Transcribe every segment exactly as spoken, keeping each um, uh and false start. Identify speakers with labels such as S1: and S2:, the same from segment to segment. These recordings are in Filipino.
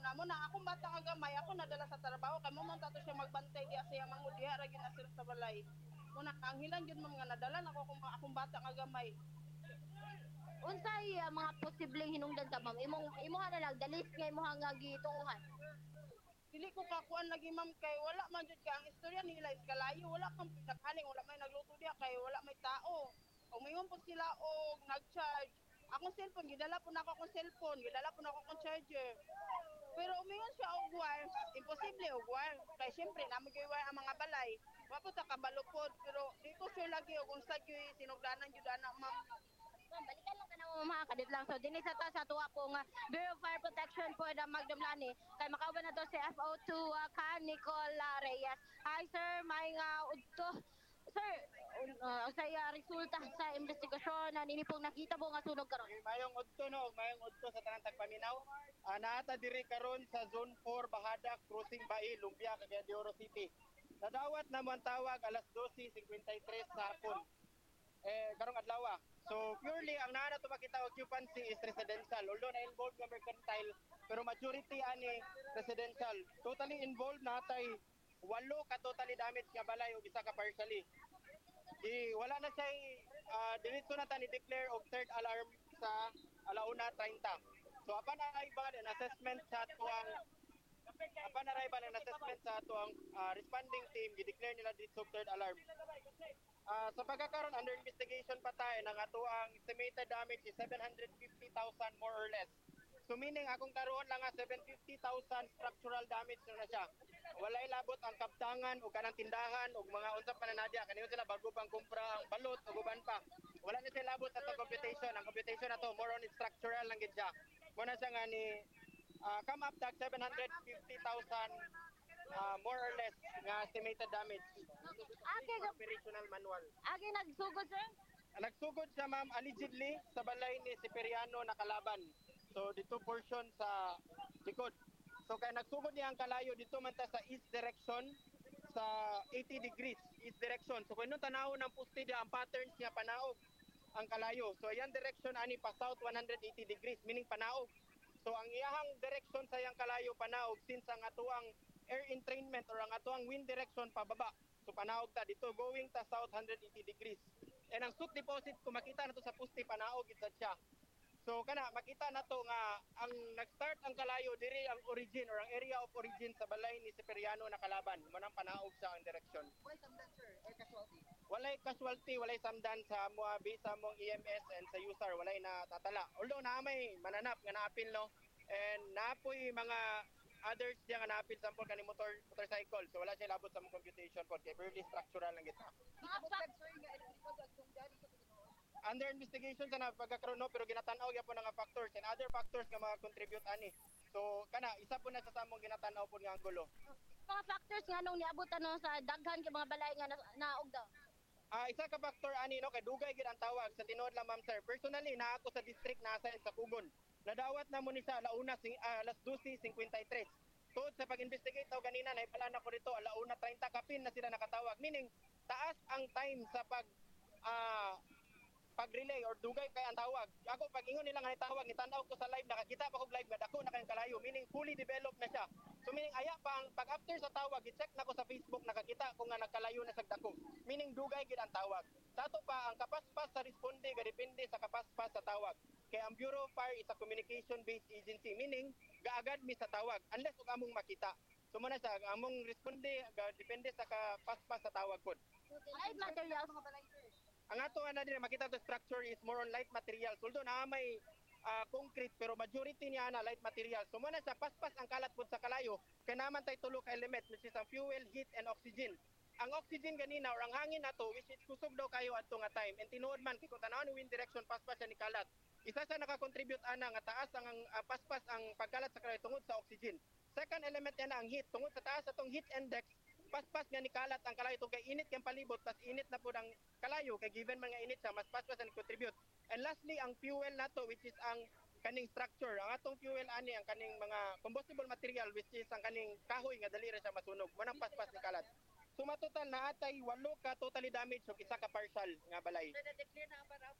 S1: na mo na akong bata nga gamay ako nadala sa trabaho kay mo man tato siya magbantay diya siya mangud diha ra gyud asir sa balay. Mo na kaanghilan gyud mo nga nadala nako akong akong bata nga gamay.
S2: Unsay uh, mga posibleng hinungdan ka ma'am? Imong imuha na lang dalis nga imuha nga gituuhan.
S1: Dili ko kakuan lagi ma'am kay wala man jud ka ang istorya nila is kalayo wala kang pinaghaling wala may nagluto diha kay wala may tao. Ug mayong po sila og nag-charge. Akong cellphone gidala po na ako akong cellphone, gidala po na ako akong charger. Pero umingon siya og wire, imposible og wire. Kay syempre namo gyud wire ang mga balay. Wa po ta kabalupod pero dito sure lagi og unsa gyud sinugdanan gyud ana ma'am.
S2: Ma'am, balikan lang ka na mo mga kadit lang. So, dinhi sa ta sa tuwa po nga Bureau of Fire Protection po na Magdumlani. Kay makauban na to si F O two uh, ka Nicola Reyes. Hi sir, may nga udto. Sir, uh, sa uh, resulta sa investigasyon na nini pong nakita po nga sunog karon.
S3: Okay, mayong udto no, mayong udto sa tanang tagpaminaw. Uh, naata diri karon sa Zone four Bahadak Crossing Bai, Lumbia, Cagayan de Oro City. Nadawat na mo ang tawag alas twelve fifty-three sa hapon. Eh karong adlaw. So purely ang naa na to makita occupancy is residential. Although na involved nga mercantile, pero majority ani residential. Totally involved natay walo ka totally damage nga balay ug isa ka partially. Di wala na siya uh, diretso na ta ni declare og third alarm sa alauna thirty. So apan arrival an assessment sa tuang apan arrival an assessment sa tuang uh, responding team gi-declare nila dito third alarm. Uh, sa pagkakaroon, under investigation pa tayo, ng ato ang estimated damage is seven hundred fifty thousand more or less. So meaning, akong karoon lang nga seven hundred fifty thousand structural damage na, na siya. Walay labot ang kaptangan o kanang tindahan o mga unsap pananadya. Kanino sila bago pang kumpra ang balot o guban pa. Wala na sila labot sa itong computation. Ang computation na to, more on structural lang gid siya. Muna siya nga ni uh, come up tag seven hundred fifty thousand uh, more or less nga estimated damage.
S2: Agi
S3: Operational manual.
S2: Agi nagsugod sir?
S3: Nagsugod siya ma'am allegedly sa balay ni Siperiano na kalaban. So dito portion sa likod. So kaya nagsugod niya ang kalayo dito man ta sa east direction sa eighty degrees east direction. So kung tanaw ng poste dia ang patterns niya panaog ang kalayo. So yan direction ani pa south one hundred eighty degrees meaning panaog. So ang iyahang direction sa yang kalayo panaog since ang atuang air entrainment or ang atuang wind direction pababa. So panaog ta dito going ta south one hundred eighty degrees. And ang soot deposit kung makita na to sa poste panaog gid siya. So kana makita na to nga ang nag-start ang kalayo diri ang origin or ang area of origin sa balay ni Siperiano na kalaban. Mo nang panaog sa ang direction.
S4: Why samdan sir or casualty?
S3: Walay casualty, walay samdan sa mga bisa mong E M S and sa U S A R walay na tatala. Although na may mananap nga naapil no and naapoy mga others diya nga naapil sample kani motor motorcycle. So wala siya labot sa mong computation pod kay purely structural lang gito.
S4: Mga fact sir nga electrical gagtong dali sa
S3: Under investigation sa na pagkakaroon no pero ginatanaw gyapon nga factors and other factors nga mga contribute ani. So kana isa po na sa samong ginatanaw pod nga angulo.
S2: Mga factors nga nung niabot ano sa daghan kay mga balay nga na- naog daw.
S3: Ah, isa ka factor ani no kay dugay gid ang tawag sa tinuod lang ma'am sir. Personally na ako sa district na assign sa Kugon. Nadawat na mo ni sa alauna sing uh, alas twelve fifty-three. Tungod sa pag-investigate taw ganina naibalaan ako dito alauna thirty kapin na sila nakatawag. Meaning taas ang time sa pag ah pag-relay or dugay kay ang tawag. Ako pag ingon nila nga tawag ni tanaw ko sa live nakakita pa ko live nga dako na kayong kalayo meaning fully developed na siya. So meaning aya pa ang pag after sa tawag i-check na ko sa Facebook nakakita ko nga nagkalayo na sa dako. Meaning dugay gid ang tawag. Sa ato pa ang kapaspas sa responde ga depende sa kapaspas sa tawag. Kaya ang Bureau of Fire is a communication-based agency, meaning gaagad mi sa tawag unless ug among makita. So muna sa among responde ga depende sa kapaspas sa tawag pod.
S2: Light materials.
S4: mga balay sir.
S3: Ang ato ana din makita to structure is more on light materials. Although na may uh, concrete pero majority niya na light materials. So muna sa paspas ang kalat pod sa kalayo kay naman tay tulo ka element which is ang fuel, heat and oxygen. Ang oxygen ganina or ang hangin nato which is kusog daw kayo adto nga time and tinuod man kay kung tanaw ni wind direction paspas siya ni kalat. Isa sa naka-contribute ana nga taas ang uh, paspas ang pagkalat sa kalayo tungod sa oxygen. Second element niya na ang heat tungod sa taas atong heat index paspas nga ni kalat ang kalayo kay init kay palibot tas init na pud ang kalayo kay given man nga init siya mas paspas ang contribute. And lastly ang fuel nato which is ang kaning structure. Ang atong fuel ani ang kaning mga combustible material which is ang kaning kahoy nga dali ra siya masunog. Mo nang paspas ni kalat. So matotal na atay walo ka totally damage ug isa ka partial nga balay.
S4: Sir, na-declare na ang para wala pa na.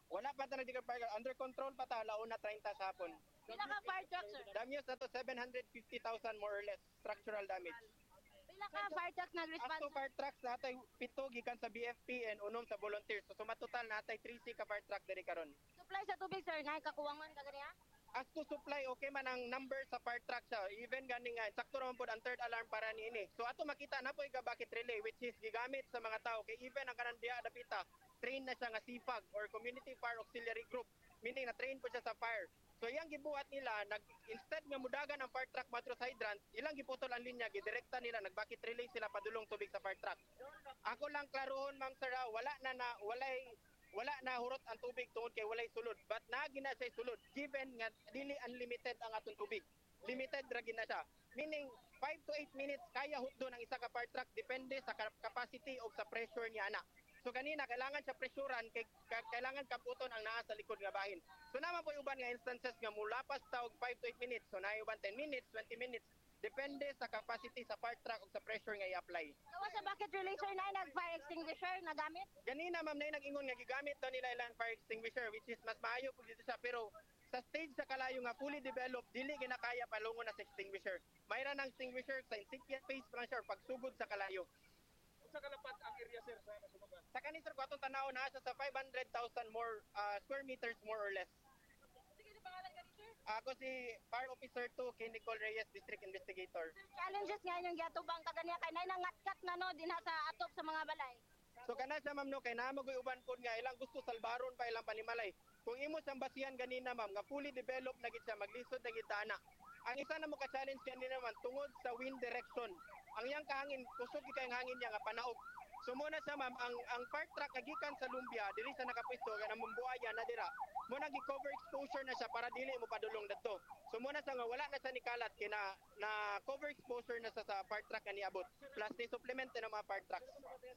S3: Wala pa ta nagdikan fire under control pa ta launa thirty sa hapon.
S2: Pila ka fire truck, sir?
S3: Damage na to seven hundred fifty thousand more or less structural damage.
S2: Pila ka fire truck
S3: As
S2: nag-response?
S3: to fire trucks natay pito gikan sa B F P and unom sa volunteers. So suma total natay three C ka fire truck diri karon.
S2: Supply sa tubig, sir, na kakuwangan ka ganiya?
S3: As to supply, okay man ang number sa fire truck siya. Even gani nga, sakto naman po ang third alarm para niini. So ato makita na po yung bakit relay which is gigamit sa mga tao. Kay even ang kanan diya dapita, train na siya nga C F A G or Community Fire Auxiliary Group. Meaning na train po siya sa fire. So iyang gibuhat nila, nag, instead nga mudagan ang fire truck matros hydrant, ilang giputol ang linya, gidirekta nila, nagbakit relay sila padulong tubig sa fire truck. Ako lang klarohon, Ma'am Sir, ah, wala na na, walay wala na hurot ang tubig tungod kay walay sulod, but naagi na siya sulod given nga dili unlimited ang atong tubig, limited ra gina siya, meaning five to eight minutes kaya hutdo ng isa ka fire truck depende sa ka- capacity o sa pressure niya ana. So kanina kailangan siya presuran kay ka- kailangan kaputon ang naa sa likod nga bahin. So naman po yung uban nga instances nga mulapas ta og five to eight minutes, so na uban ten minutes, twenty minutes, depende sa capacity sa fire truck o sa pressure nga i-apply.
S2: Tawa sa bucket relay, sir, na nag-fire extinguisher na gamit?
S3: Ganina ma'am na nag-ingon nga gigamit daw nila ilang fire extinguisher which is mas maayo po dito siya, pero sa stage sa kalayo nga fully developed dili ginakaya palungon na sa extinguisher. Mayra ng extinguisher sa incipient phase pa lang siya pagsugod sa kalayo.
S5: Sa kalapat ang area sir sa nasunugan.
S3: Sa kanin sir ko atong tanaw na siya sa five hundred thousand more uh, square meters more or less.
S2: Sige, na pangalan ka sir?
S3: Ako si Fire Officer two Kay Nicole Reyes, District Investigator.
S2: Challenges nga yung gatubang kaganiya kay nay nangatkat na no din sa atop sa mga balay.
S3: So kana siya ma'am no kay naa magoy uban pod nga ilang gusto salbaron pa ilang panimalay. Kung imo sang basihan ganina ma'am nga fully developed na gid siya maglisod na gid ta ana. Ang isa na mo ka challenge kanina naman tungod sa wind direction. Ang iyang kahangin kusog gid kay ang hangin niya nga panaog. So muna sa ma'am ang ang fire truck kagikan sa lumbia diri sa nakapwesto nga namumbuaya na dira. Muna gi-cover exposure na siya para dili mo padulong dadto. So muna sa nga wala na siya nikalat kay na, na cover exposure na sa sa fire truck nga niabot. Plus ni supplement ng mga fire trucks.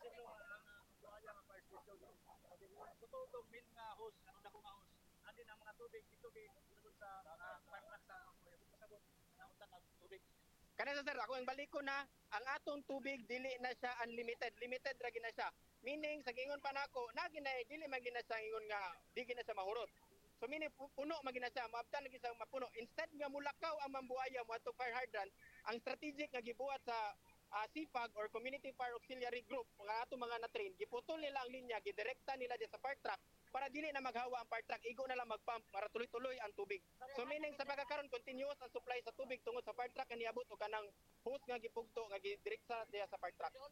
S5: Totoo to min nga host, ano na kung nga host. Andin ang mga tubig dito bi tungod sa uh, park sa sabot na unta ang tubig.
S3: Kana sa sir, ako ang balik ko na, ang atong tubig dili na siya unlimited, limited ra gina siya. Meaning sa gingon pa nako, na gina dili man gina siya ingon nga di gina siya mahurot. So meaning pu- puno man gina siya, maabtan lagi siya mapuno. Instead nga mulakaw ang mambuaya mo atong fire hydrant, ang strategic nga gibuhat sa uh, C F A G or Community Fire Auxiliary Group, mga ato mga na-train, giputol nila ang linya, gidirekta nila di sa fire truck para dili na maghawa ang fire truck, igo na lang magpump para tuloy-tuloy ang tubig. So meaning sa pagkakaroon continuous ang supply sa tubig tungod sa fire truck nga niabot o kanang hose nga gipugto nga gidirekta diya sa fire truck.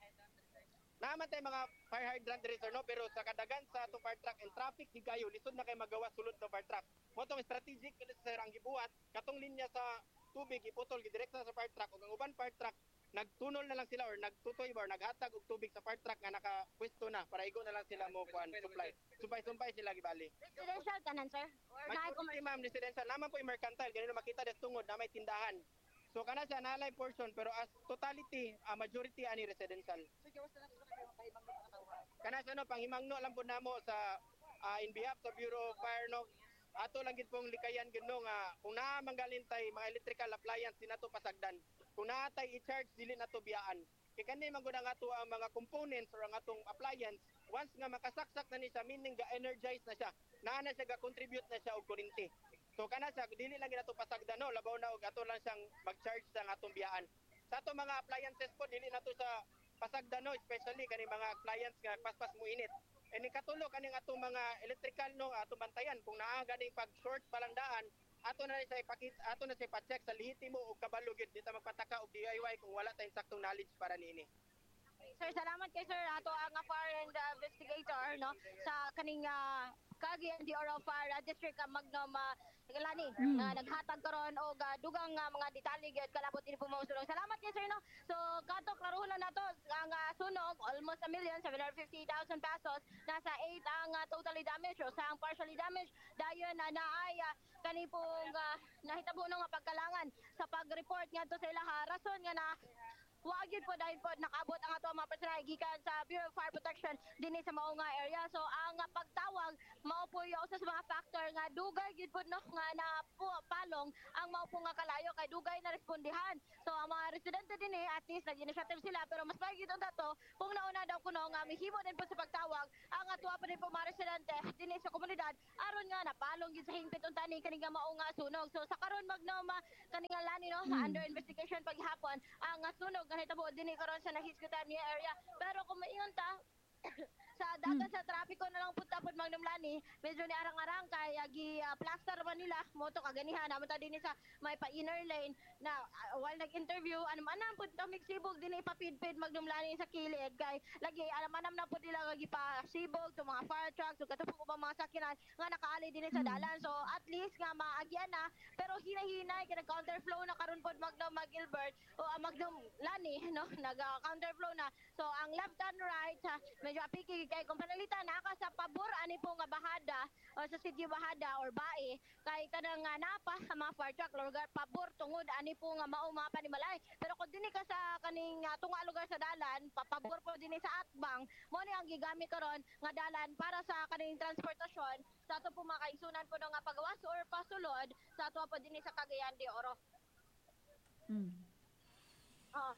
S3: Naman tayo mga fire hydrant diri sir no, pero sa kadagan sa atong fire truck and traffic di kayo lisod na kay magawa sulod ng fire truck. Mo tong strategic sir ang gibuhat katong linya sa tubig iputol gidirekta sa fire truck ug ang uban fire truck nagtunol na lang sila or nagtutoy ba or naghatag og tubig sa fire truck nga nakapwesto na para igo na lang sila mo kuan supply. Sumpay-sumpay sila gibali.
S2: Residential kanan, sir? Or na
S3: Majority ma'am residential naman po yung mercantile ganito makita des tungod na may tindahan. So kana siya na live portion pero as totality a majority ani residential.
S4: Sige, wala na sa kayo kahimang na katawhan.
S3: Kana sa no panghimangno lang po namo sa ah, in behalf sa Bureau of Fire no ato lang gid pong likayan gid no nga kung naa manggalintay mga electrical appliance di nato pasagdan. Kung naa tay i-charge dili nato biyaan. Kay kani man gud ang ato ang mga components or ang atong appliance once nga makasaksak na ni siya meaning ga-energize na siya. Naa na siya ga-contribute na siya og kuryente. So kana siya dili lang gid nato pasagdan no labaw na og ato lang siyang mag-charge sa atong biyaan. Sa ato mga appliances po dili nato sa pasagdan no especially kani mga appliance nga paspas mo init. And katulo kaning atong mga electrical no ato bantayan kung naa ganing pag short palandaan ato na sa ipakit ato na sa ipa-check sa lihitimo o kabalo gid di ta magpataka og D I Y kung wala tayong saktong knowledge para niini.
S2: Sir, salamat kay sir ato ang uh, fire and uh, investigator no sa kaning uh, Cagayan de Oro Fire uh, District uh, Magnum uh, Lani
S6: Mm.
S2: na naghatag karon og uh, dugang uh, mga detalye gyud kalabot ini pumusulong. Salamat kay sir no. So kato klaruhon na nato ang uh, sunog almost a million seven hundred fifty thousand pesos nasa eight ang uh, totally damaged o sa ang partially damaged dayon na naay uh, kani pong uh, nahitabo nga pagkalangan sa pag-report ngadto sa ilaha rason nga na wa gyud po dahil po nakaabot ang ato ang mga personal gikan sa Bureau of Fire Protection dinhi sa mao nga area. So ang uh, pagtawag mao po yung usa sa mga factor nga dugay gyud po no nga na po palong ang mao po nga kalayo kay dugay na respondihan. So ang mga residente dinhi at least nag-initiative sila pero mas maigi gyud dato kung nauna daw kuno nga mihimo din po sa pagtawag ang atuwa pa din po mga residente dinhi sa komunidad aron nga napalong gyud sa hingpit unta ni kani nga mao nga sunog. So sa karon magnoma kani nga lani no
S6: Mm.
S2: under investigation paghapon ang uh, sunog nga hitabo dinhi karon sa nahisgutan niya area. Pero kung maingon ta sa dagan sa trapiko na lang punta pod Magnum Lani, medyo ni arang-arang kay agi uh, plaster man nila moto kaganihan naman ta dinhi sa may pa inner lane na uh, while nag-interview anam anam pud ta migsibog dinhi papidpid Magnum Lani sa kilid kay lagi anam anam na pud nila agi pa sibog to mga fire trucks ug katupong ubang mga sakyanan nga nakaali dinhi sa dalan. So at least nga maagyan na pero hinay-hinay kay counterflow na karon pod Magnum Gilbert o uh, Magnum Lani no nag uh, counterflow na. So ang left and right uh, medyo apiki kay kung panalitan naka sa pabor ani po nga bahada o sa sitio bahada or bae kay kanang nga napa sa mga fire truck lugar pabor tungod ani po nga mao mga panimalay. Pero kung dinhi ka sa kaning uh, tunga lugar sa dalan papabor po dinhi sa atbang mo ni ang gigamit karon nga dalan para sa kaning transportasyon sa ato po mga kaigsunan po nga pagawas or pasulod sa ato po dinhi sa Cagayan de Oro.
S6: Mm.
S2: Oo.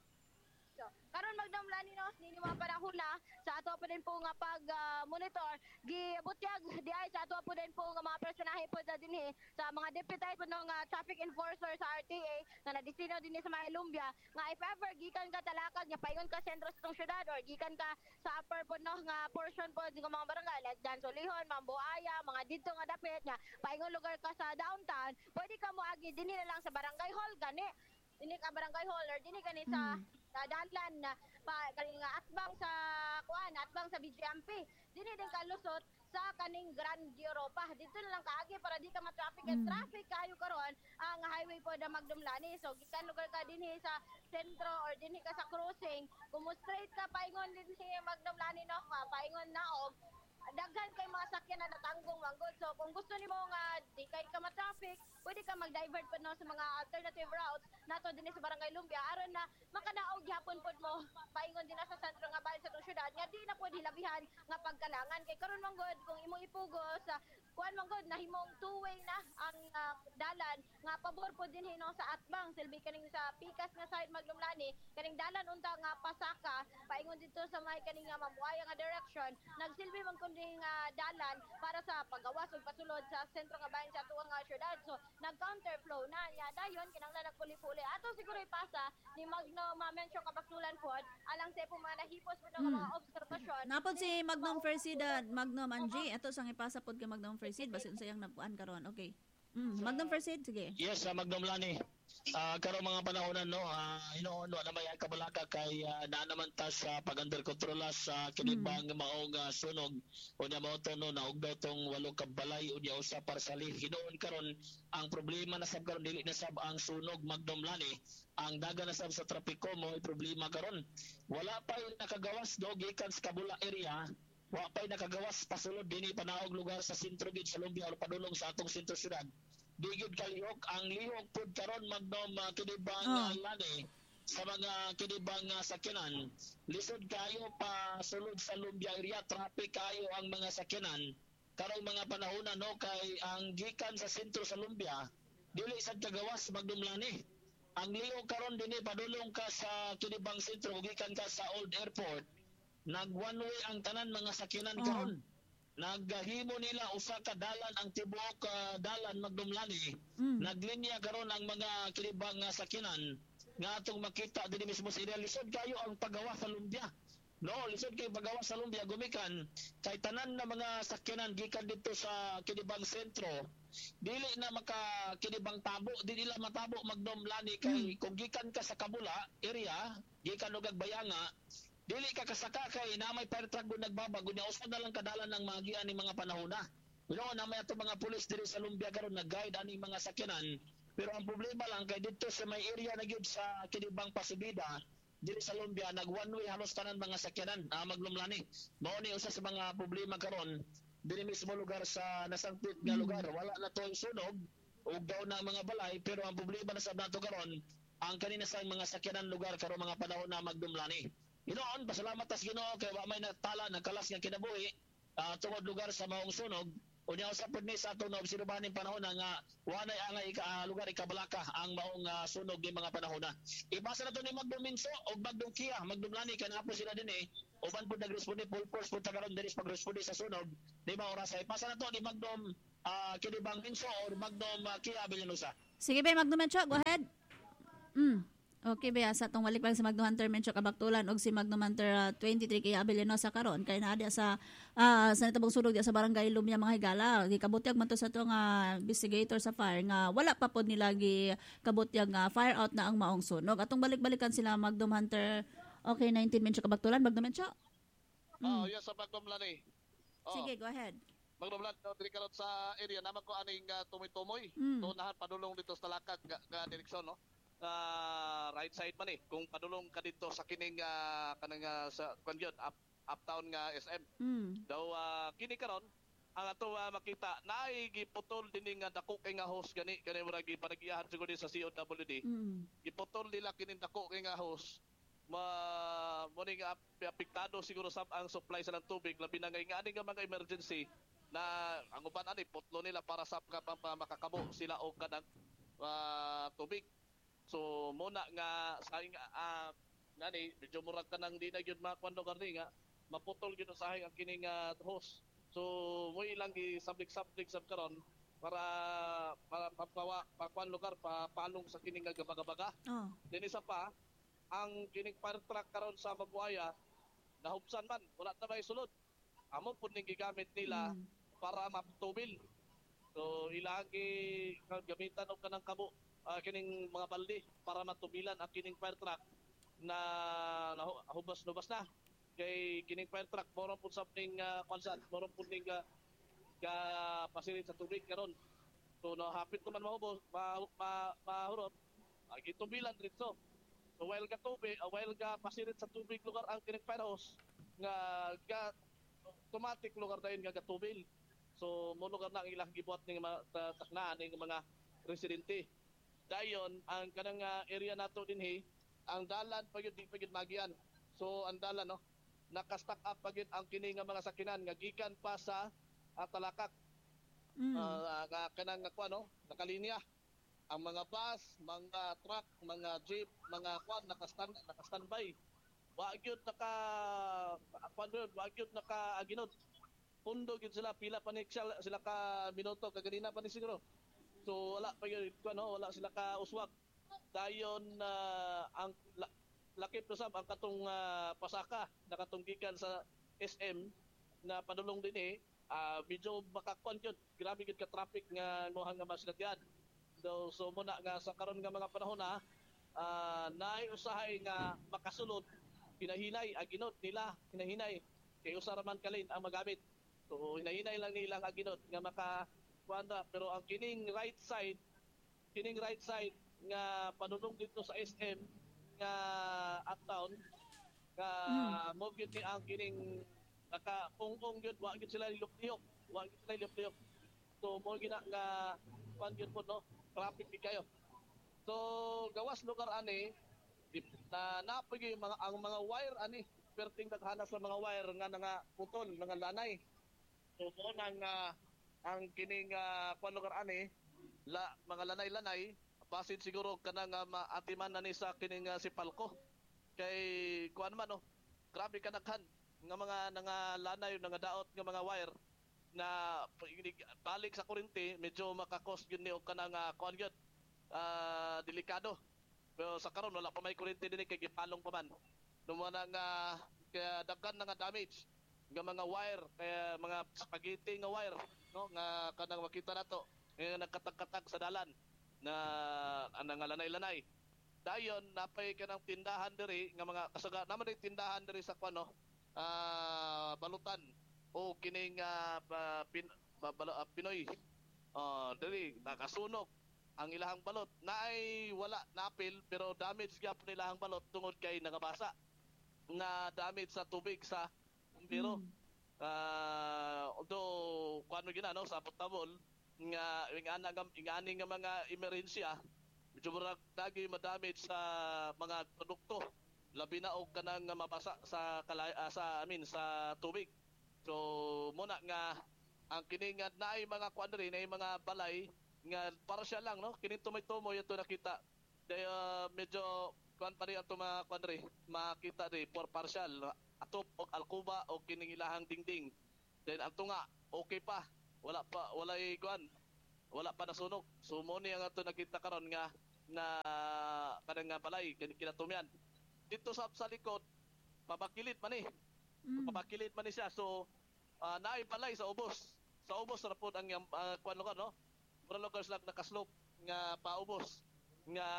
S2: So, karon Magnum Lani no, nini mga panahon na sa ato pa din po nga pag uh, monitor gibutyag di ay sa ato po din po nga mga personahe po sa dinhi sa mga deputized po ng uh, traffic enforcer sa R T A nga nadestino dinhi sa mga Lumbia nga if ever gikan ka talakad nga paingon ka sentro sa tong syudad or gikan ka sa upper po no nga portion po ng mga barangay like Dansolihon, Mambuaya, mga dito nga dapit nga paingon lugar ka sa downtown, pwede ka mo agi dinhi na lang sa barangay hall gani dinhi ka barangay hall or dinhi kani sa
S6: Mm.
S2: sa dalan na pa kaning nga atbang sa kuan atbang sa B G M P dinhi din kalusot sa kaning Grand Europa dito na lang kaagi para di ka ma-traffic and
S6: Mm.
S2: traffic kayo karon ang highway po na Magnum Lani. So gikan lugar ka dinhi sa sentro or dinhi ka sa crossing kumo straight ka paingon dinhi Magnum Lani no ka paingon naog daghan kay mga sakyan na natanggong manggod. So kung gusto nimo nga di kay ka ma-traffic, pwede ka mag-divert pa no sa mga alternative routes nato dinhi sa Barangay Lumbia aron na makadaog gyapon pod mo paingon din na sa sentro nga bahin sa tong syudad nga di na pwede labihan nga pagkalangan kay karon manggod kung imo ipugos sa kuan manggod nahimong two-way na ang uh, dalan nga pabor pod dinhi no sa atbang silbi kaning sa pikas nga side Magnum Lani kaning dalan unta nga pasaka paingon dito sa may kaning nga Mambuaya nga direction nagsilbi man kundi nga dalan para sa paggawas ug pasulod sa sentro nga bahin sa tuwang nga syudad. So nag-counterflow na ya dayon kinanglan nagpuli-puli ato siguro ipasa ni Magnum uh, mention kapaktulan pod alang sa po mga nahipos po ng
S6: Mm.
S2: mga obserbasyon.
S6: Napod si Magnum Fersid at Magnum Angie. Ito sang ipasa pod kay Magnum Fersid basin sayang napuan karon. Okay. Mm. Magnum Fersid sige.
S7: Yes, sa Magnum Lani. Ah, karon mga panahonan no, ah hinuon na may kabalaka kay uh, naa naman ta sa pag-under control sa kinibang maong uh, sunog o nya mao to no naog daw tong walo ka balay unya usa para sa li. Hinuon karon ang problema na sab karon dili na sab ang sunog Magnum Lani. Ang daga na sab sa trapiko mo ay problema karon. Wala pa yung nakagawas do gikan sa Kabula area. Wa pa'y nakagawas pasulod dinhi panaog lugar sa sentro gid sa Lumbia o padulong sa atong sentro syudad. Digid kalihok ang lihok pud karon Magnum uh, kinibang
S6: Oh.
S7: uh, Lani sa mga kinibang uh, sakyanan. Lisod kayo pa sulod sa Lumbia area, traffic kayo ang mga sakyanan. Karong mga panahon no kay ang gikan sa sentro sa Lumbia dili sad kagawas Magnum Lani. Ang lihok karon dinhi padulong ka sa kinibang sentro gikan ka sa Old Airport. Nag one way ang tanan mga sakyanan
S6: Oh.
S7: karon. Naghimo nila usa ka dalan ang tibuok uh, dalan Magnum Lani.
S6: Mm.
S7: Naglinya karon ang mga kilibang nga sakyanan nga atong makita dinhi mismo sa area. Lisod kayo ang paggawa sa Lumbia. No, lisod kay paggawa sa Lumbia gumikan kay tanan na mga sakyanan gikan dito sa Kinibang sentro. Dili na maka Kinibang tabo, di nila matabo Magnum Lani kay
S6: Mm.
S7: kung gikan ka sa Kabula area, gikan ug Bayanga, dili ka kasaka kay na may fire truck gud nagbabag unya usad na lang kadalan ng magian ni mga panahona. Pero na may ato mga pulis diri sa Lumbia karon nag-guide ani mga sakyanan. Pero ang problema lang kay dito sa may area na gyud sa Kinibang Pasibida diri sa Lumbia nag one way halos tanan mga sakyanan ah, Magnum Lani. Mao ni usa sa mga problema karon diri mismo lugar sa nasangpit nga
S6: Mm.
S7: lugar wala na to sunog ug daw na mga balay pero ang problema na sa nato karon ang kanina sa mga sakyanan lugar karon mga panahon na magdumlani. Ginoon, pasalamat tas Ginoo kay wa may natala nagkalas nga kinabuhi ah, tungod lugar sa maong sunog. Unya sa pud ni sa ato na obserbahaning panahon na nga wanay angay ika, ah, lugar ikabalaka ang maong ah, sunog ni mga panahon na. Ibasa na to ni Magdum Minso og Magdum Kia, Magdumlani kanapo sila din eh. Uban pud nagresponde full force pud ta karon diri sa pagresponde sa sunog. Di ba oras ay ipasa na to ni Magdum ah, Kinibang Minso or Magdum ah, Kia Villanusa.
S6: Sige ba, Magdum Mencho, go ahead. Mm. Okay ba, sa itong walik pa si Magdum Hunter Mencho Kabaktulan og si Magdum Hunter uh, twenty-three kay Abelino sa karon kay naa dia sa uh, sa natabong sunog dia sa barangay Lumya mga higala. Gikabutyag man to sa itong uh, investigator sa fire nga wala pa pod nila gi kabutyag nga fire out na ang maong sunog. Atong balik-balikan sila Magdum Hunter. Okay, nineteen Mencho Kabaktulan, Magdum Mencho.
S5: Oh, yes, sa Magdumlani. Oh.
S6: Sige, go ahead.
S5: Magdumlan no diri karon sa area naman ko aning uh, tumoy-tumoy.
S6: Mm.
S5: Tunahan padulong dito sa Talakag nga, nga direksyon no. Uh, right side man eh kung padulong ka dito sa kining uh, kanang uh, sa kwan yun, up, uptown nga S M.
S6: Mm.
S5: Daw uh, kini karon ang ato uh, makita naay giputol dinhi nga dako kay nga host gani kani murag gipanagiyahan siguro sa C O W D.
S6: Mm.
S5: Giputol nila kini dako kay nga host ma mo ni nga apektado siguro sa ang supply sa ng tubig labi na nga nga mga emergency na ang uban ani putlo nila para sa makakabo sila og kanang uh, tubig. So muna nga sa uh, nani medyo murag ka nang di na gyud makuan lugar ni nga maputol gyud usahay ang kining uh, host. So mo ilang gi-sublik-sublik sab karon para para papawa pakuan lugar pa palong sa kining nga gabaga-baga.
S6: Oh.
S5: Din isa pa ang kining fire truck karon sa Mabuaya nahubsan man wala na may sulod. Amo pud ning gigamit nila
S6: Mm.
S5: para maputubil. So ilang gi gamitan og kanang kabo uh, kining mga balde para matubilan ang kining fire truck na nahubas-nubas na kay kining fire truck moron pud something uh, konsat moron pud ning uh, ka pasirin sa tubig karon so no hapit ko man mahubos ma, ma, mahurot uh, gitubilan dito so while ka tubig uh, while ka pasirin sa tubig lugar ang kining fire hose nga ga automatic lugar dayon nga gatubil so mo lugar na ang ilang gibuhat ning mga taknaan ning mga residente. Dayon ang kanang uh, area nato dinhi ang dalan pagid di pagid magian. So ang dalan no naka-stack up pagid ang kini nga mga sakinan nga gikan pa sa uh, Talakak.
S6: Mm.
S5: Uh, uh, kanang kuan no nakalinya. Ang mga bus, mga truck, mga jeep, mga kuan naka-stand naka-standby. Wa gyud naka kuan wa gyud naka aginod. Pundo gyud sila pila pa ni sila, sila ka minuto kaganina pa ni siguro. So wala pa yun, ano, wala sila ka uswag. Dayon uh, ang la, lakip to sab ang katong uh, pasaka nakatunggikan sa S M na padulong din eh uh, medyo makakon yun. Grabe gid ka traffic nga mohang nga masinatian. So so muna nga sa karon nga mga panahon na uh, naay usahay nga makasulod hinahinay aginot nila hinahinay kay usa ra man kalin ang magamit. So hinahinay lang nila ang aginot nga maka kuanda pero ang kining right side kining right side nga padulong dito sa S M nga uptown nga mm. mo gyud ni ang kining naka ung-ung gyud wa gyud sila liyok-liyok wa gyud sila liyok-liyok so mo gina nga kuan gyud po no traffic di kayo so gawas lugar ani na napagi mga ang mga wire ani perting daghanas sa mga wire nga nga putol mga lanay so mo nang uh, ang kining uh, kuan lugar ani la mga lanay-lanay basin siguro kanang uh, maatiman na ni sa kining uh, si Palco kay kuan man no grabe ka daghan nga mga nga lanay nga daot nga mga wire na balik sa kuryente medyo makakos gyud ni og kanang uh, kuan gyud uh, delikado pero sa karon wala pa may kuryente dinhi kay gipalong pa man dumo na nga kaya daghan na nga damage nga mga wire kaya mga spaghetti nga wire no nga kanang makita nato nga nagkatag-katag sa dalan na anang lanay-lanay dayon napay kanang tindahan diri nga mga kasaga naman ay tindahan diri sa kuno uh, balutan o kining uh, pin, balo, uh, Pinoy uh, diri nakasunog ang ilahang balot naay wala napil pero damage gyapon nilahang balot tungod kay nagabasa nga damage sa tubig sa bumbero. Mm. Uh, although kuano gina no sa potable nga ingana nga ingani nga mga emerhensya medyo murag lagi madamage sa mga produkto labi na og kanang nga mabasa sa kalay, ah, sa amin sa tubig. So muna nga ang kini nga naay mga kuan diri naay mga balay nga para siya lang no kini tumoy-tumoy ato nakita. Day uh, medyo kuan pa rin ato mga kuan diri makita diri for partial atop og alkuba o kining ilahang dingding. Then ato nga okay pa wala pa walay kuan wala pa nasunog. So mo ni ang ato nakita karon nga na kanang nga balay kinatumyan. Dito sa sa likod pabakilit man ni.
S6: Mm.
S5: Pabakilit man ni siya. So uh, naay balay sa ubos. Sa ubos ra pod ang uh, kuan lugar no. Mura lugar sila nakaslope nga paubos nga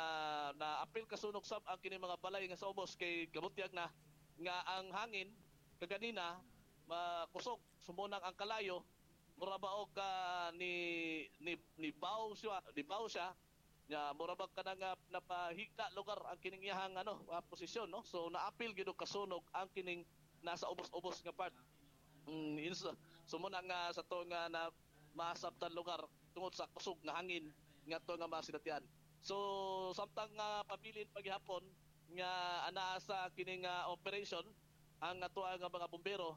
S5: na apil kasunog sab ang kini mga balay nga sa ubos kay gabutyag na nga ang hangin kaganina makusog sumunang ang kalayo mura ba og uh, ni ni ni baw siya ni baw siya ya mura ba ka nga napahigda lugar ang kining iyahang ano uh, posisyon no so naapil gid og kasunog ang kining nasa ubos-ubos nga part mm, insa sumuna nga sa to nga na masabtan lugar tungod sa kusog nga hangin nga to nga masinatian. So samtang nga uh, pabilin paghapon nga ana sa kining uh, operation ang ato nga mga bombero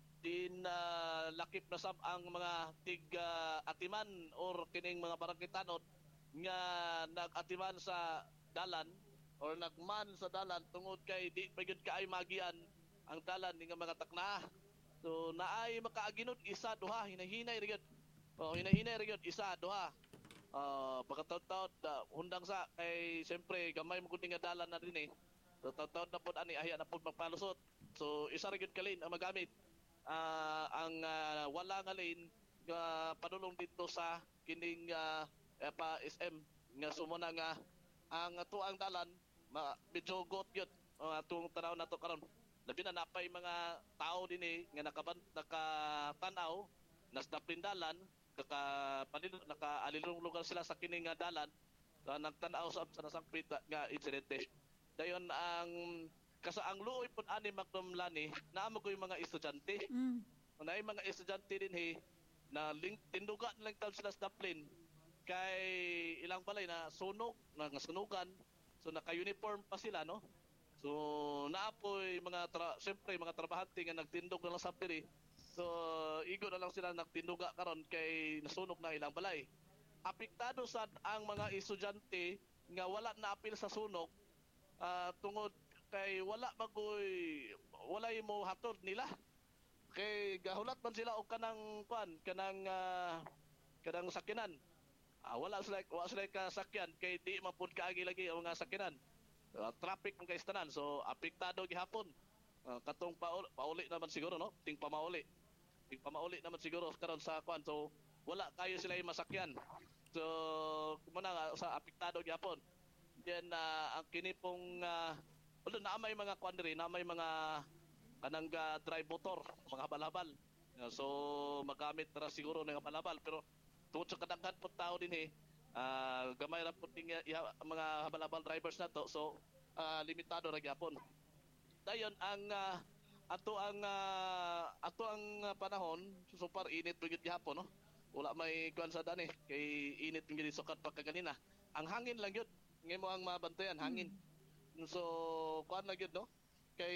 S5: din uh, lakip na sab ang mga tig uh, atiman or kining mga barangay tanod nga nag-atiman sa dalan or nagman sa dalan tungod kay di pa gyud kaay magian ang dalan ni nga mga takna. So naay makaaginod isa duha hinahinay ra gyud. Oh hinahinay ra gyud isa duha. Uh, pagkataon-taon uh, hundang sa kay siyempre gamay mo gud nga dalan na din eh. So taon-taon na pud ani ahya na pud magpalusot. So isa ra gyud kalin ang magamit. Uh, ang uh, wala nga lane nga padulong dito sa kining uh, eh, pa S M nga sumuna nga ang ato ang dalan ma, medyo got yun ang atong tanaw nato karon labi na napay mga tao din eh nga nakaban nakatanaw nas napindalan kaka panil nakaalilong lugar sila sa kining nga dalan uh, nagtanaw sa sa nasangpit nga insidente dayon ang kasa ang luoy pud ani magdumlani naamo ko yung mga estudyante
S6: Mm.
S5: na yung mga estudyante din he na link, tinduga lang taon sila sa plane kay ilang balay na sunog na sunugan so naka-uniform pa sila no so naapoy mga tra- siyempre mga trabahante nga nagtindog na lang sa piri so igo na lang sila nagtinduga karon kay nasunog na ilang balay apektado sad ang mga estudyante nga wala na apil sa sunog uh, tungod kay wala magoy walay mo hatod nila kay gahulat man sila og kanang kwan kanang uh, kanang sakinan. Ah, wala sila wala sila ka sakyan kay di man pud kaagi lagi ang mga sakyanan. Uh, traffic ang kaistanan so apektado gihapon. Uh, katong pauli, pauli naman siguro no, ting pamauli. Ting pamauli naman siguro karon sa kwan so wala kayo sila yung masakyan. So kumana nga sa apektado gihapon. Then uh, ang kini pong uh, ulo na may mga kwan diri na may mga kanang uh, drive motor, mga habal-habal. Uh, so magamit ra siguro ng habal-habal pero tungod sa kadaghan po tao din eh uh, gamay ra po ting uh, mga habal-habal drivers na to so uh, limitado ra gyapon dayon ang uh, ato ang uh, ato ang uh, panahon super init pud gyapon no wala may kuan sa dani kay init ng gid sukat pa kaganina ang hangin lang gyud ngay mo ang mabantayan hangin mm. So kuan lang gyud no kay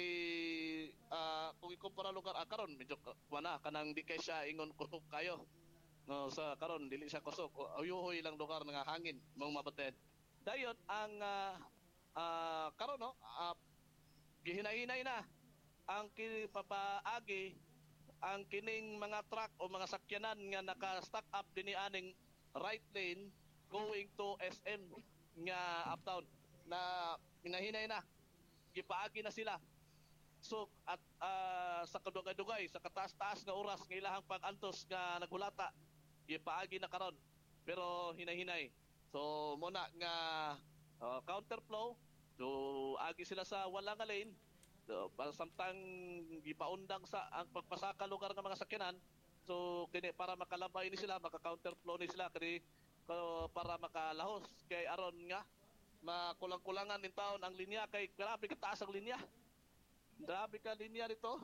S5: uh, kung ikumpara lugar ah, karon medyo kuana kanang di kay siya ingon kusog kayo no sa karon dili siya kusog uyuhoy lang lugar nga hangin mong mabaten dayon ang uh, uh, karon no uh, gihinay-hinay na ang papaagi ang kining mga truck o mga sakyanan nga naka-stack up dinhi aning right lane going to S M nga uptown na hinahinay na gipaagi na sila so at uh, sa kadugay-dugay sa kataas-taas nga oras nga ilahang pag-antos nga nagulata gipaagi na karon pero hinay-hinay so muna nga uh, counterflow so agi sila sa wala nga lane so para samtang gipaundang sa ang pagpasaka lugar ng mga sakyanan so kini para makalabay ni sila maka counterflow ni sila kani uh, para makalahos kay aron nga makulang-kulangan nin taon ang linya kay grabe ka taas ang linya grabe ka linya dito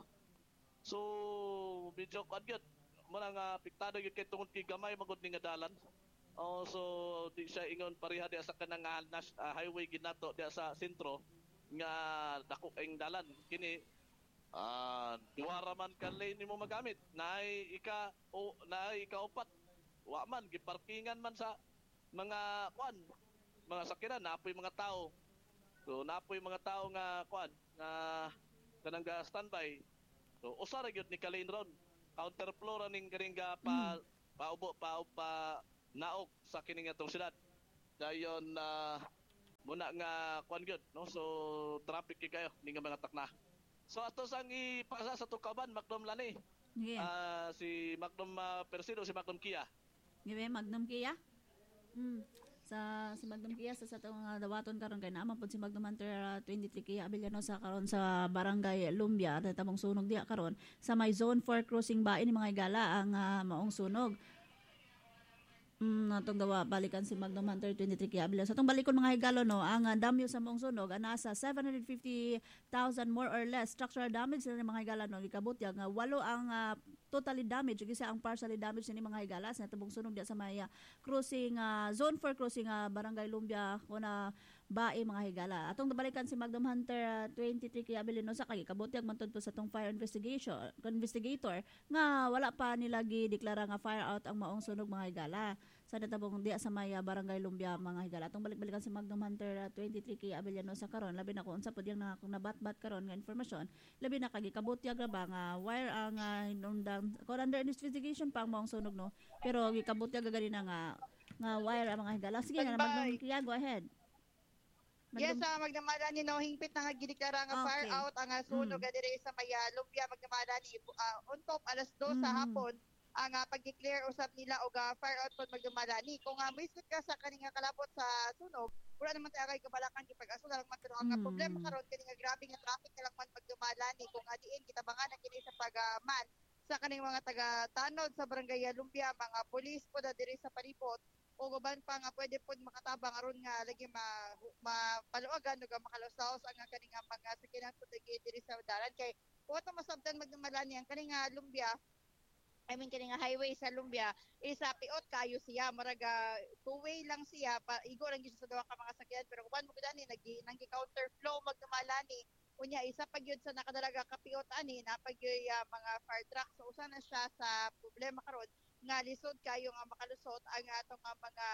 S5: so medyo kuan gyud muna nga apektado gyud kay tungod kay gamay magud ni nga dalan Oh, so di siya ingon pareha diya sa kanang ah, nas- ah, highway ginato diya sa sentro nga dako ang dalan kini ah duwara man ka lane nimo magamit naay ika o naay ika upat wa man giparkingan man sa mga kwan mga sakyanan napoy mga tao so napoy mga tao nga kwan nga kanang ga standby so usa ra gyud ni ka lane ron counterflow ra ning kaning ga pa paubo pa pa naok sa kining atong syudad dayon na muna nga kwan gyud no so traffic kay kayo ni nga mga takna so ato sang ipasa sa tukaban Macdom Lani
S6: Sige.
S5: ah si Macdom uh, Persido si Macdom Kia
S6: Gibe Magnum Kia. Mm. Sa si Magnum Kia sa sa tong uh, dawaton karon kay naman pud si Magnum Hunter uh, twenty-three Kia Abellano sa karon sa Barangay Lumbia tabong sunog diya karon sa may zone four crossing bain ni mga igala ang uh, maong sunog. Mm, natong gawa balikan si Magnum Hunter twenty-three Kia Abellano. Sa tong balikon mga higalo no, ang uh, damyo sa maong sunog ana sa seven hundred fifty thousand more or less structural damage sa mga higala no gikabot ya nga walo ang uh, totally damage ug isa ang partially damage ni mga higala sa tabong sunog diya sa may uh, crossing uh, zone four crossing uh, Barangay Lumbia kuna bae mga higala. Atong nabalikan si Magnum Hunter uh, twenty-three Kia Abellano sa kay kabutyag man po sa tong fire investigation investigator nga wala pa nila gi-deklara nga fire out ang maong sunog mga higala sa natabong diya sa may uh, Barangay Lumbia mga higala. Atong balik-balikan si Magnum Hunter uh, twenty-three Kia Abellano sa karon labi na ko unsa pud yang na kung nabat-bat karon nga informasyon labi na kagi kabutyag ra ba nga wire ang uh, hinungdan ko under investigation pa ang maong sunog no pero gikabutyag gani na nga nga wire ang mga higala. Sige nga Magnum Kia, go ahead.
S4: Yes, uh, magdamala ni no hingpit na nga gideklara nga
S6: Okay.
S4: fire out ang uh, sunog
S6: Mm.
S4: mm. dire sa Maya Lumbia magdamala ni uh, on top alas dos sa
S6: Mm.
S4: hapon ang uh, pag-declare usab nila og uh, fire out pod magdamala ni kung uh, misut ka sa kaning nga kalabot sa sunog wala naman tayo kay kabalakan di pag-asula lang man pero ang uh,
S6: Mm.
S4: problema karon kini nga grabe nga traffic na lang man magdumala ni kung adiin kita bangan kini sa pag-man sa kaning mga taga tanod sa Barangay Lumbia mga pulis po na diri sa palibot o guban pa nga pwede pod makatabang aron nga lagi ma mapaluagan ug makalusaos ang nga kaning nga mga sakinan pod lagi diri sa dalan kay kuha to masabtan magdumalani ang kaning nga Lumbia I mean kini nga highway sa Lumbia isa piot kayo siya maraga two way lang siya pa igo lang gyud sa duha ka mga sakyan pero kuban mo gani nagi nang counter flow magdumalani unya isa pa gyud sa nakadalaga ka piot ani napag uh, mga fire truck so usa na siya sa problema karon nga lisod kayo nga makalusot ang atong nga mga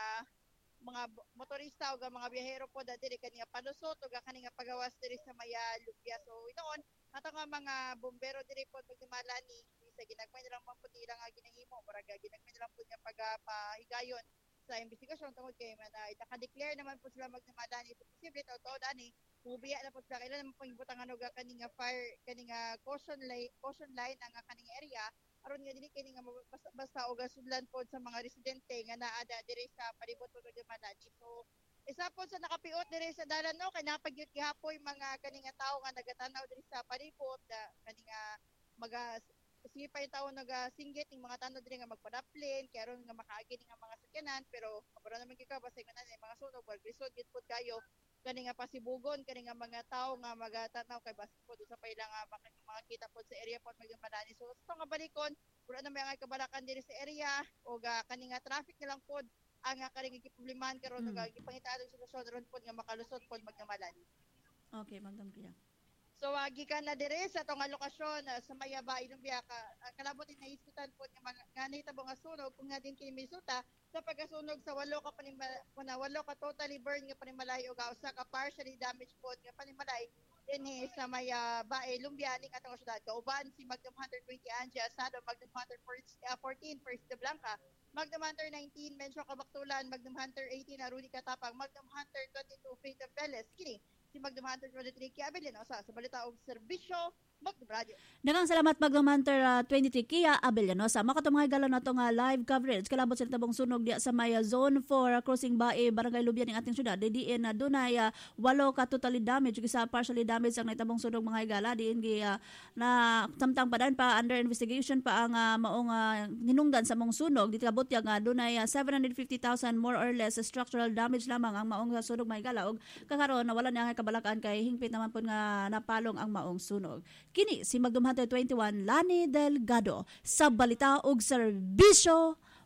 S4: mga motorista o mga biyahero po diri kaniya palusot o kaniya pagawas diri sa Maya Lumbia so inoon ato nga mga bombero diri po magdumalani sa ginagmay nilang man pud ilang nga ginahimo murag ginagmay nilang pud nga pagapahigayon sa investigasyon tungod kay man uh, ita-declare naman po sila magdumalani so posible taw ani mubiya na po sila kailan naman pang ibutangan og kaninga fire kaninga caution line caution line ang kaninga area aron nga dili kini nga basta, basta og sudlan pod sa mga residente nga naa diri sa palibot pod Madani so isa po sa nakapiot diri sa dalan no kay napagyud gihapoy mga kaninga tawo nga nagatanaw diri sa palibot da kaninga maga sipay tawo nagasinggit ning mga tanod diri nga magpadaplin kay aron nga makaagi nga mga sakyanan pero kabalo naman kika basta nga na mga sunog wag lisod gid pod kayo kani nga pasibugon kani nga mga tawo nga magatanaw kay basta pod sa payla nga makakita pod sa area pod magdumalani so sa nga balikon wala na may nga kabalakan diri sa area o ga kani nga traffic na lang pod ang nga kani nga giproblemahan karon
S6: Mm.
S4: nga gipangita og solusyon ron pod nga makalusot pod magdumalani
S6: Okay, Magnum Kia.
S4: so wagi ka na dire sa tong lokasyon uh, sa Mayaba Lumbia ka uh, kalabot na iskutan pod nga mga nga nahitabo nga sunog kung nga din kini Minnesota sa pagkasunog sa walo ka panimala kuna walo ka totally burn nga panimalay o usa ka partially damaged pod nga panimalay dinhi sa Mayaba Lumbia ning atong syudad kauban si Magnum Hunter twenty Anja Asado Magnum Hunter fourteen First de Blanca Magnum Hunter nineteen Mencio Kabaktulan Magnum Hunter eighteen Aruni Katapang Magnum Hunter twenty-two Faith of Veles kini si Magnum Hunter twenty-three Kia Abellano sa sa balita og serbisyo Magnum Radio.
S6: Daghang salamat Magnum Hunter uh, twenty-three Kia Abellano sa makato mga higala nato nga live coverage kalabot sa tabong sunog diya sa Maya Zone four uh, crossing bae Barangay Lumbia ning ating syudad diin na uh, dunay uh, walo ka totally damage ug isa partially damage ang natabong sunog mga higala diin gi uh, na samtang padan pa under investigation pa ang uh, maong uh, hinungdan sa mong sunog dito kabot ya nga dunay uh, seven hundred fifty thousand more or less structural damage lamang ang maong uh, sunog mga higala ug kakaron nawala niya nga kabalakan kay hingpit naman pud nga napalong ang maong sunog. Kini si Magnum Hunter twenty-one Lani Delgado sa balita og serbisyo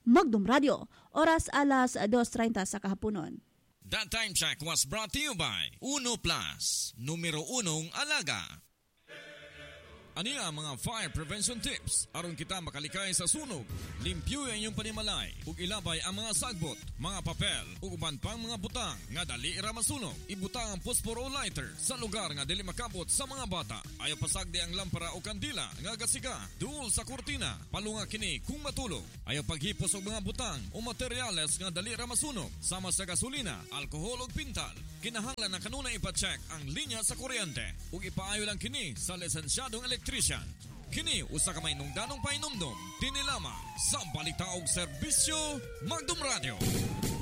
S6: Magdum Radio. Oras alas dos thirty sa kahaponon.
S8: That time check was brought to you by Uno Plus, numero unong alaga. Ani ang mga fire prevention tips aron kita makalikay sa sunog. Limpyo ang inyong panimalay ug ilabay ang mga sagbot, mga papel ug uban pang mga butang nga dali ra masunog. Ibutang ang posporo lighter sa lugar nga dili makabot sa mga bata. Ayaw pasagdi ang lampara o kandila nga gasiga duol sa kurtina. Palunga kini kung matulog. Ayaw paghipos og mga butang o materyales nga dali ra masunog sama sa gasolina, alkohol ug pintal. Kinahanglan na kanunay ipa-check ang linya sa kuryente ug ipaayo lang kini sa lisensyadong electrician. Kini usa ka may nungdanong painomdom dinhi lamang sa balita og serbisyo Magdum Radio.